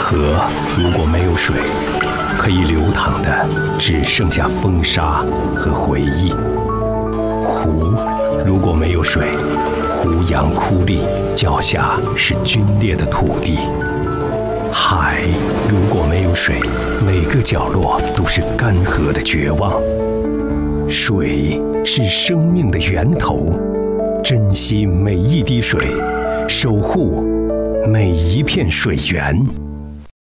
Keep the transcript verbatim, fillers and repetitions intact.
河如果没有水，可以流淌的只剩下风沙和回忆。湖如果没有水，胡杨枯立，脚下是龟裂的土地。海如果没有水，每个角落都是干涸的绝望。水是生命的源头，珍惜每一滴水，守护每一片水源。